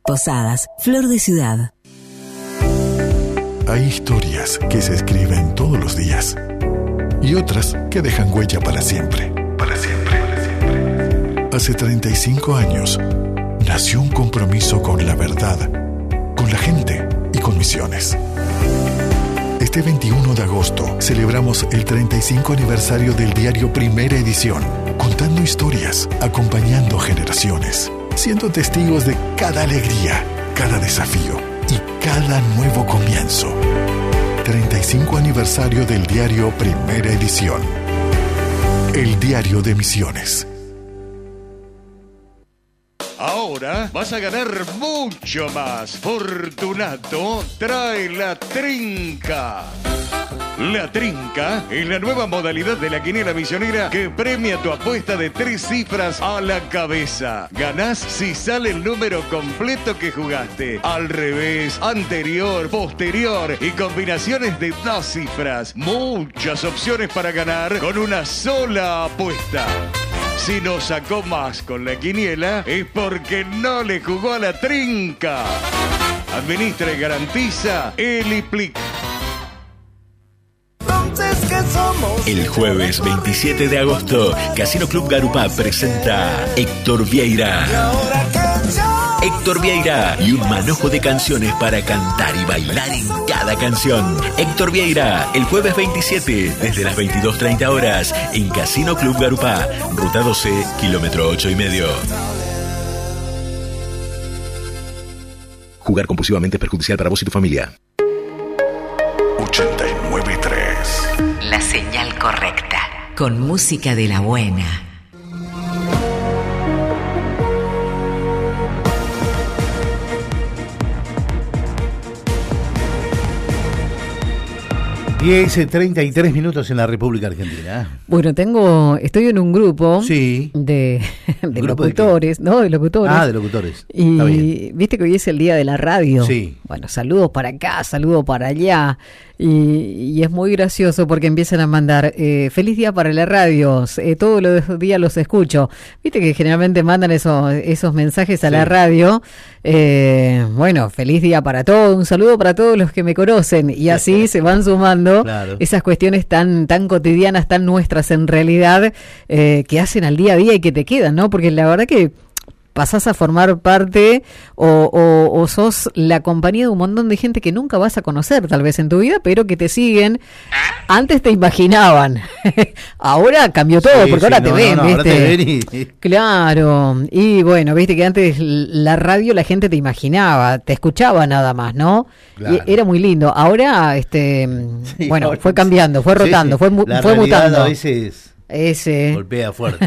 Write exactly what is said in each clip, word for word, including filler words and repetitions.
Posadas, Flor de Ciudad. Hay historias que se escriben todos los días y otras que dejan huella para siempre. Para siempre. Para siempre. Hace treinta y cinco años nació un compromiso con la verdad, con la gente y con Misiones. Este veintiuno de agosto celebramos el treinta y cinco aniversario del diario Primera Edición, contando historias, acompañando generaciones, siendo testigos de cada alegría, cada desafío y cada nuevo comienzo. treinta y cinco aniversario del diario Primera Edición. El diario de Misiones. Ahora vas a ganar mucho más. Fortunato trae la trinca. La trinca es la nueva modalidad de la quiniela misionera que premia tu apuesta de tres cifras a la cabeza. Ganás si sale el número completo que jugaste. Al revés, anterior, posterior y combinaciones de dos cifras. Muchas opciones para ganar con una sola apuesta. Si no sacó más con la quiniela es porque no le jugó a la trinca. Administra y garantiza Eliplic. El jueves veintisiete de agosto, Casino Club Garupá presenta Héctor Vieira. Héctor Vieira y un manojo de canciones para cantar y bailar en cada canción. Héctor Vieira, el jueves veintisiete, desde las veintidós treinta horas, en Casino Club Garupá, Ruta doce, kilómetro ocho y medio. Jugar compulsivamente es perjudicial para vos y tu familia. ochenta y nueve punto tres. La señal correcta. Con música de la buena. diez treinta y tres minutos en la República Argentina. Bueno, tengo, estoy en un grupo sí. de, de ¿Grupo locutores, de ¿no? De locutores. Ah, de locutores. Y viste que hoy es el día de la radio. Sí. Bueno, saludos para acá, saludos para allá. Y, y es muy gracioso porque empiezan a mandar eh, feliz día para la radio, eh, todos los días los escucho. Viste que generalmente mandan esos, esos mensajes a sí. la radio. Eh, bueno, feliz día para todos, un saludo para todos los que me conocen. Y así se van sumando claro. esas cuestiones tan, tan cotidianas, tan nuestras en realidad, eh, que hacen al día a día y que te quedan, ¿no? Porque la verdad que pasás a formar parte o, o, o sos la compañía de un montón de gente que nunca vas a conocer tal vez en tu vida, pero que te siguen. Antes te imaginaban, ahora cambió todo, sí, porque sí, ahora, no, te ven, no, no, ¿viste? Ahora te ven y... Claro, y bueno, viste que antes la radio la gente te imaginaba, te escuchaba nada más, ¿no? Claro. Y era muy lindo. Ahora, este, sí, bueno, ahora, fue cambiando, fue rotando, sí, sí. fue, la fue mutando. A veces... Ese. Golpea fuerte.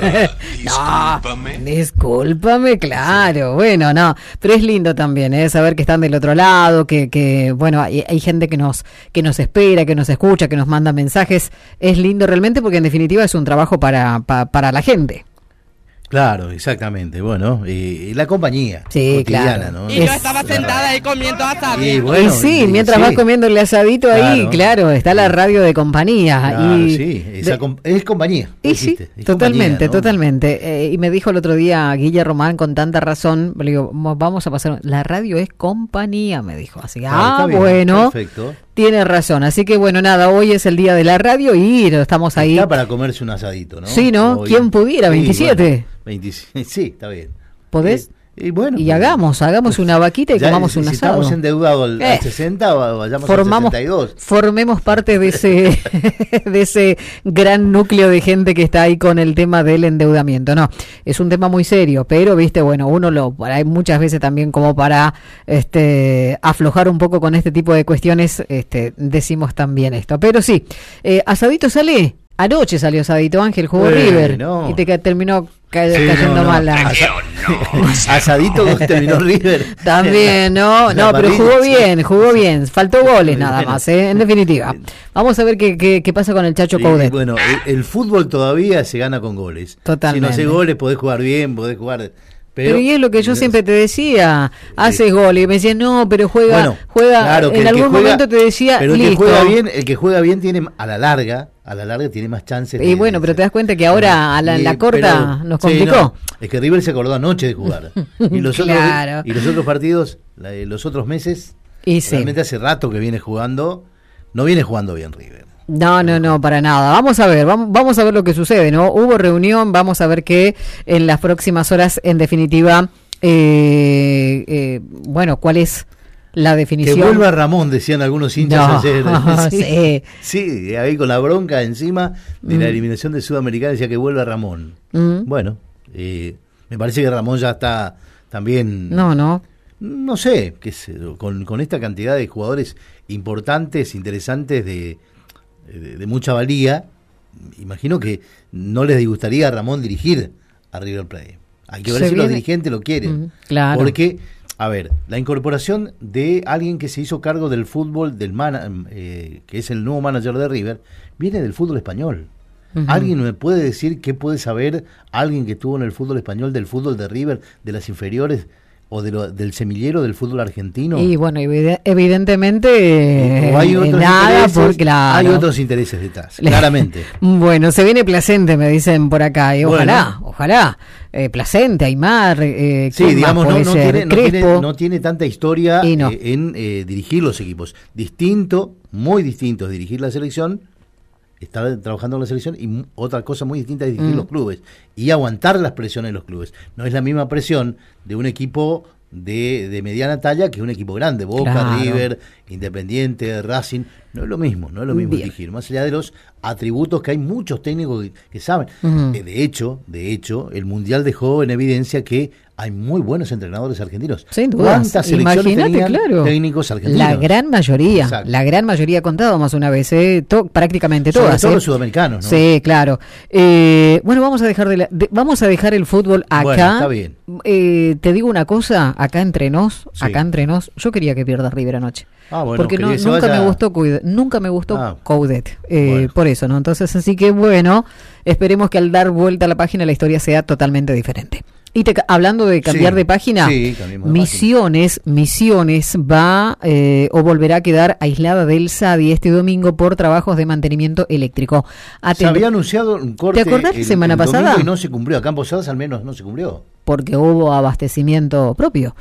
Discúlpame. No, discúlpame, claro. Bueno, no, pero es lindo también, ¿eh? Saber que están del otro lado, que, que bueno, hay, hay gente que nos, que nos espera, que nos escucha, que nos manda mensajes. Es lindo realmente porque en definitiva es un trabajo para, para, para la gente. Claro, exactamente. Bueno, y, y la compañía sí, cotidiana, claro. ¿no? Y yo estaba sentada ahí comiendo asado. Y, bueno, y sí, y, mientras sí. vas comiendo el asadito claro. ahí, claro, está la radio de compañía. Claro, y sí, esa de, es compañía. Y sí, es totalmente, compañía, ¿no? totalmente. Eh, y me dijo el otro día Guille Román con tanta razón, le digo, vamos a pasar, la radio es compañía, me dijo. Así, ah, ah bien, bueno. Perfecto. Tiene razón, así que bueno, nada, hoy es el día de la radio y estamos ahí. Está para comerse un asadito, ¿no? Sí, ¿no? Hoy. ¿Quién pudiera? veintisiete. Sí, bueno, veintisiete. Sí, está bien. ¿Podés? Eh, y bueno, y pues, hagamos, hagamos una vaquita y ya, comamos un si asado. Estamos endeudados al, eh, al sesenta o vayamos formamos, al sesenta y dos. Formemos parte de ese de ese gran núcleo de gente que está ahí con el tema del endeudamiento. No, es un tema muy serio, pero viste, bueno, uno lo hay muchas veces también como para este aflojar un poco con este tipo de cuestiones, este decimos también esto. Pero sí, eh, asadito sale. Anoche salió asadito, Ángel, jugó bueno, River y te terminó ca- sí, cayendo no, no. mal la... Asa- no. Asadito terminó River. También, no, no, pero jugó bien, jugó bien. Faltó goles nada más, ¿eh? En definitiva. Vamos a ver qué, qué, qué pasa con el Chacho sí, Coudet. Bueno, el, el fútbol todavía se gana con goles. Totalmente. Si no haces goles podés jugar bien, podés jugar... Pero, pero y es lo que yo siempre te decía, haces sí. gol y me decías no, pero juega, bueno, juega claro, en algún juega, momento te decía pero listo. el que juega bien, el que juega bien tiene a la larga, a la larga tiene más chances. Y bueno, pero te das cuenta que ahora a la, y, la corta pero, nos complicó. Sí, no, es que River se acordó anoche de jugar. Y los, claro. otros, y los otros partidos, la, los otros meses, y sí. realmente hace rato que viene jugando, no viene jugando bien River. No, no, no, para nada. Vamos a ver, vamos, vamos a ver lo que sucede, ¿no? Hubo reunión, vamos a ver que en las próximas horas, en definitiva, eh, eh, bueno, ¿cuál es la definición? Que vuelva Ramón, decían algunos hinchas no, ayer. Sí, sí. sí, ahí con la bronca encima de mm. la eliminación de Sudamericana decía que vuelva Ramón. Mm. Bueno, eh, me parece que Ramón ya está también... No, no. No sé, qué sé, con, con esta cantidad de jugadores importantes, interesantes de... De, de mucha valía, imagino que no les disgustaría a Ramón dirigir a River Plate. Hay que ver Se si viene. los dirigentes lo quieren. Mm, claro. Porque, a ver, la incorporación de alguien que se hizo cargo del fútbol, del man, eh, que es el nuevo manager de River, viene del fútbol español. Uh-huh. ¿Alguien me puede decir qué puede saber alguien que estuvo en el fútbol español, del fútbol de River, de las inferiores, o de lo, del semillero del fútbol argentino? Y bueno, evidentemente o hay otros nada, por, claro. Hay otros intereses detrás, claramente. Bueno, se viene Placente, me dicen por acá, y ojalá, bueno. ojalá. Eh, Placente, Aymar, eh, sí, digamos, no, no, tiene, no, tiene, no tiene tanta historia no. eh, en eh, dirigir los equipos. Distinto, muy distinto es dirigir la selección, estar trabajando en la selección, y otra cosa muy distinta es dirigir mm. los clubes y aguantar las presiones de los clubes. No es la misma presión de un equipo de, de mediana talla que un equipo grande, Boca, claro. River, Independiente, Racing. No es lo mismo, no es lo mismo Bien. dirigir, más allá de los atributos que hay muchos técnicos que, que saben. Uh-huh. Eh, de hecho, de hecho, el Mundial dejó en evidencia que hay muy buenos entrenadores argentinos. Sin duda. ¿Cuántas selecciones tenían claro. técnicos argentinos? La gran mayoría, Exacto. la gran mayoría contábamos una vez, eh, to- prácticamente Sobre todas. Sobre todo eh. los sudamericanos, ¿no? Sí, claro. Eh, bueno, vamos a dejar de, la, de vamos a dejar el fútbol acá. Bueno, está bien. Eh, te digo una cosa, acá entre nos, Sí. acá entre nos, yo quería que pierda River anoche. Ah, bueno, porque no, nunca, vaya... me gustó Coudet, nunca me gustó ah, Coudet, eh, bueno. por eso, ¿no? Entonces, así que bueno, esperemos que al dar vuelta a la página la historia sea totalmente diferente. Y te, hablando de cambiar sí, de página, sí, de Misiones, página. Misiones va eh, o volverá a quedar aislada del S A D I este domingo por trabajos de mantenimiento eléctrico. Atento. Se había anunciado un corte. ¿Te acordás el, semana el pasada? Y no se cumplió. Acá en Posadas al menos no se cumplió. Porque hubo abastecimiento propio.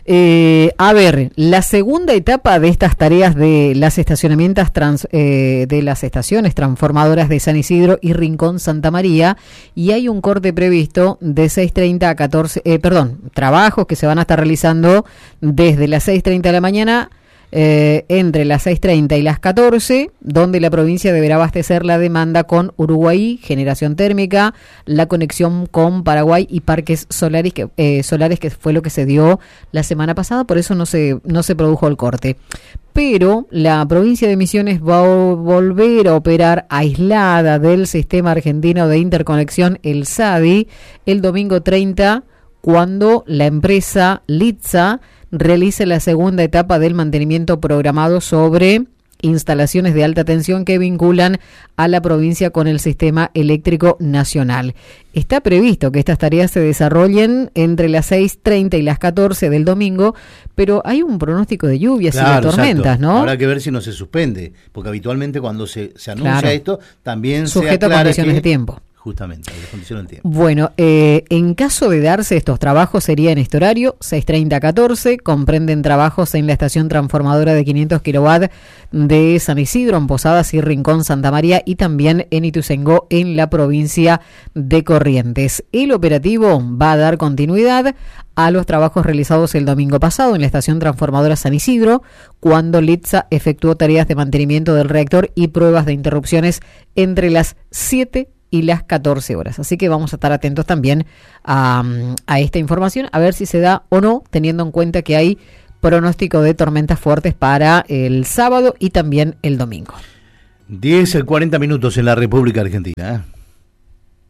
Eh, a ver, la segunda etapa de estas tareas de las estacionamientos trans, eh, de las estaciones transformadoras de San Isidro y Rincón Santa María, y hay un corte previsto de seis treinta a catorce, eh, perdón, trabajos que se van a estar realizando desde las seis treinta de la mañana Eh, entre las seis treinta y las catorce, donde la provincia deberá abastecer la demanda con Uruguay, generación térmica, la conexión con Paraguay y parques solares que, eh, solares que fue lo que se dio la semana pasada, por eso no se, no se produjo el corte. Pero la provincia de Misiones va a volver a operar aislada del sistema argentino de interconexión, el S A D I, el domingo treinta, cuando la empresa Litza realice la segunda etapa del mantenimiento programado sobre instalaciones de alta tensión que vinculan a la provincia con el sistema eléctrico nacional. Está previsto que estas tareas se desarrollen entre las seis treinta y las catorce del domingo, pero hay un pronóstico de lluvias claro, y de tormentas, exacto. ¿no? Habrá que ver si no se suspende, porque habitualmente cuando se, se anuncia claro. esto, también sujeto se a condiciones que, de tiempo. Justamente, a las condiciones del tiempo. Bueno, eh, en caso de darse estos trabajos sería en este horario, seis treinta a catorce, comprenden trabajos en la estación transformadora de quinientos kilovatios de San Isidro, en Posadas y Rincón Santa María, y también en Ituzaingó, en la provincia de Corrientes. El operativo va a dar continuidad a los trabajos realizados el domingo pasado en la estación transformadora San Isidro, cuando Litza efectuó tareas de mantenimiento del reactor y pruebas de interrupciones entre las siete y las catorce horas. Así que vamos a estar atentos también a, a esta información, a ver si se da o no, teniendo en cuenta que hay pronóstico de tormentas fuertes para el sábado y también el domingo. diez, cuarenta minutos en la República Argentina, ¿eh?